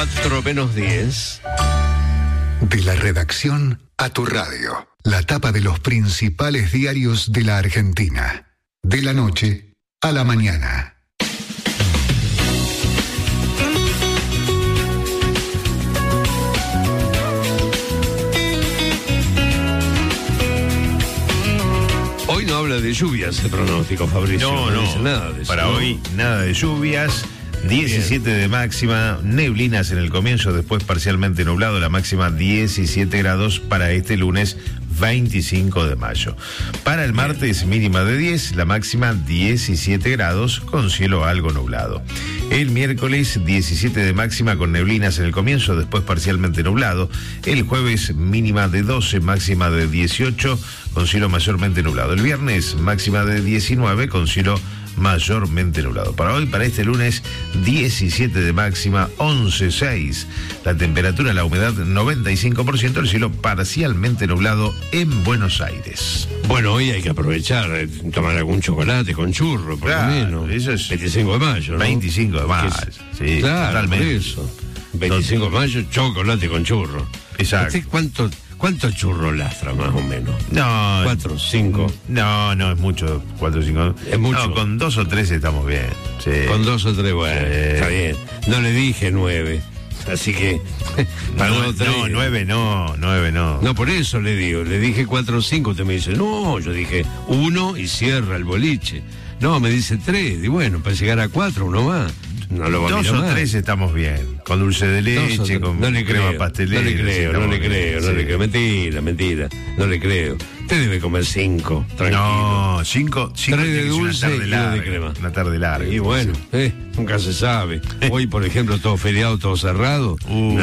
4 menos 10. De la redacción a tu radio. La tapa de los principales diarios de la Argentina. De la noche a la mañana. Hoy no habla de lluvias el pronóstico, Fabricio. No dice nada de eso. Para hoy, nada de lluvias. 17 de máxima, neblinas en el comienzo, después parcialmente nublado, la máxima 17 grados para este lunes 25 de mayo. Para el martes, mínima de 10, la máxima 17 grados con cielo algo nublado. El miércoles, 17 de máxima con neblinas en el comienzo, después parcialmente nublado. El jueves, mínima de 12, máxima de 18 con cielo mayormente nublado. El viernes, máxima de 19 con cielo mayormente nublado. Para hoy, para este lunes, 17 de máxima, 11,6. La temperatura, la humedad, 95%, el cielo parcialmente nublado en Buenos Aires. Bueno, hoy hay que aprovechar, tomar algún chocolate con churro, por lo menos. Eso es 25 de mayo, ¿no? 25 de mayo, sí, claro, totalmente. por eso. 25 de mayo, chocolate con churro. Exacto. ¿Cuánto churro lastra, más o menos? No. 4, 5. No, es mucho. 4 o 5. Es mucho. No, con 2 o 3 estamos bien. Sí. Con 2 o 3, bueno, está bien. No le dije 9. Así que. No, 9 no. No, por eso le digo. Le dije 4 o 5. Usted me dice, no, yo dije 1 y cierra el boliche. No, me dice 3. Y bueno, para llegar a 4, uno más. No lo va a 2 mirar o 3 estamos bien. Con dulce de leche, con crema pastelera. No le creo. Mentira. No le creo. Usted debe comer 5, tranquilo. No, 5 3 de dulce y 2 de crema. Una tarde larga. Y bueno, nunca se sabe. Hoy, por ejemplo, todo feriado, todo cerrado.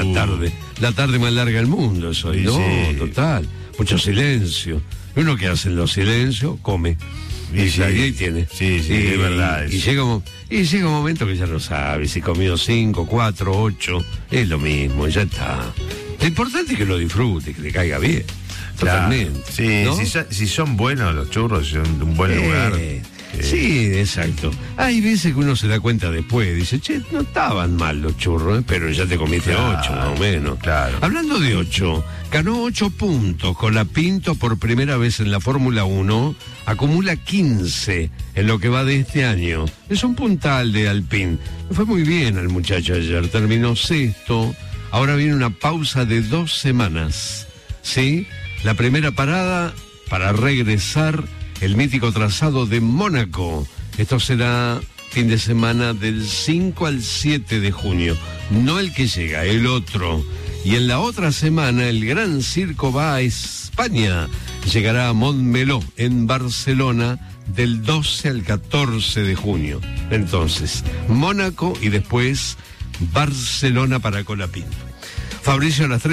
La tarde más larga del mundo es hoy. No, sí. Total. Mucho silencio. Uno que hace en los silencios, come. Y ahí tiene. Sí, es verdad. Y llega un momento que ya no sabe si comió 5, 4, 8. Es lo mismo, ya está. Lo importante es que lo disfrute, que le caiga bien. Totalmente. Sí, ¿no? si son buenos los churros, son de un buen lugar. Sí, exacto. Hay veces que uno se da cuenta después, dice, no estaban mal los churros, pero ya te comiste 8, más o menos. Claro. Hablando de 8, ganó 8 puntos con la Pinto por primera vez en la Fórmula 1, acumula 15 en lo que va de este año. Es un puntal de Alpine. Fue muy bien al muchacho ayer, terminó sexto, ahora viene una pausa de 2 semanas, ¿sí? La primera parada para regresar el mítico trazado de Mónaco. Esto será fin de semana del 5 al 7 de junio. No el que llega, el otro. Y en la otra semana el Gran Circo va a España. Llegará a Montmeló, en Barcelona, del 12 al 14 de junio. Entonces, Mónaco y después Barcelona para Colapinto. Fabricio, a las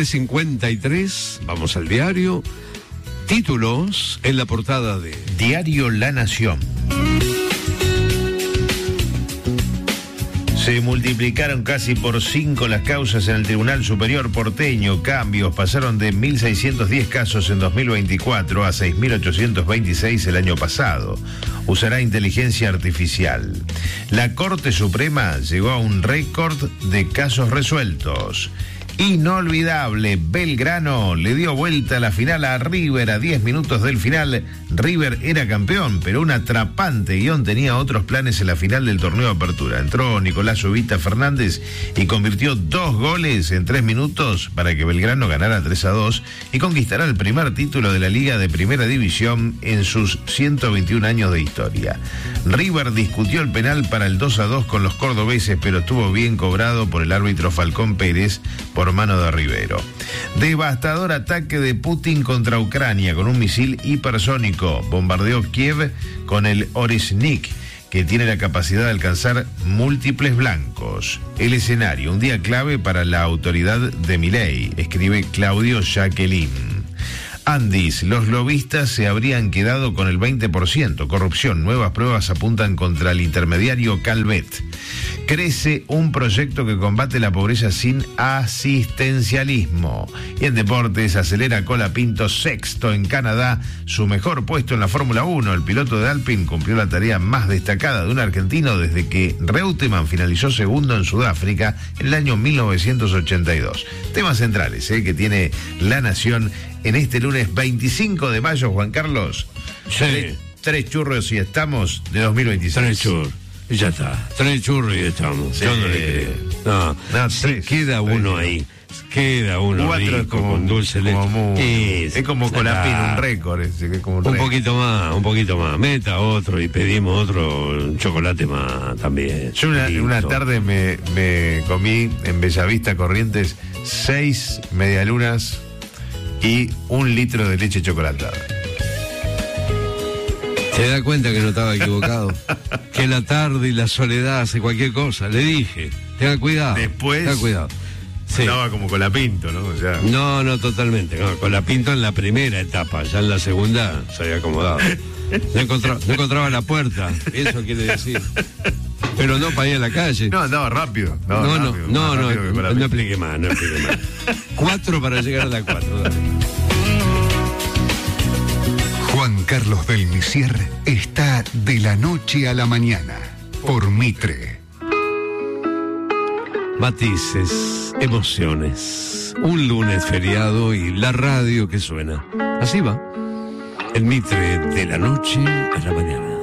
3:53, vamos al diario. Títulos en la portada de Diario La Nación. Se multiplicaron casi por 5 las causas en el Tribunal Superior porteño. Cambios pasaron de 1.610 casos en 2024 a 6.826 el año pasado. Usará inteligencia artificial. La Corte Suprema llegó a un récord de casos resueltos. Inolvidable, Belgrano le dio vuelta a la final a River a 10 minutos del final. River era campeón, pero un atrapante guión tenía otros planes en la final del torneo de apertura. Entró Nicolás Ubita Fernández y convirtió 2 goles en 3 minutos para que Belgrano ganara 3-2 y conquistará el primer título de la Liga de Primera División en sus 121 años de historia. River discutió el penal para el 2-2 con los cordobeses, pero estuvo bien cobrado por el árbitro Falcón Pérez por mano de Rivero. Devastador ataque de Putin contra Ucrania con un misil hipersónico. Bombardeó Kiev con el Oresnik, que tiene la capacidad de alcanzar múltiples blancos. El escenario, un día clave para la autoridad de Milei, escribe Claudio Jacqueline. Andis, los lobistas se habrían quedado con el 20%. Corrupción, nuevas pruebas apuntan contra el intermediario Calvet. Crece un proyecto que combate la pobreza sin asistencialismo. Y en deportes, acelera Colapinto sexto en Canadá, su mejor puesto en la Fórmula 1. El piloto de Alpine cumplió la tarea más destacada de un argentino desde que Reutemann finalizó segundo en Sudáfrica en el año 1982. Temas centrales que tiene La Nación en este lunes 25 de mayo, Juan Carlos. Sí. Tres churros y estamos de 2026. 3 churros. Y ya está. 3 churros y estamos. Sí. Yo no le creo. No, sí, queda uno ahí. Queda uno 4 rico, es como, con dulce leche. Es como Colapín, un récord. Es como un récord. Un poquito más. Meta otro y pedimos otro chocolate más también. Yo una tarde me comí en Bellavista, Corrientes, 6 medialunas y 1 litro de leche chocolatada. Se da cuenta que no estaba equivocado. Que la tarde y la soledad hace cualquier cosa. Le dije, tenga cuidado. Después tenga cuidado. Sí. Estaba como Colapinto, ¿no? O sea... No, totalmente. No, Colapinto en la primera etapa, ya en la segunda se había acomodado. No encontraba la puerta, eso quiere decir. Pero no para ir a la calle. No, andaba rápido. No explique más. 4 para llegar a la 4. Dale. Juan Carlos Belmisier está de la noche a la mañana por Mitre. Matices, emociones, un lunes feriado y la radio que suena. Así va, el Mitre de la noche a la mañana.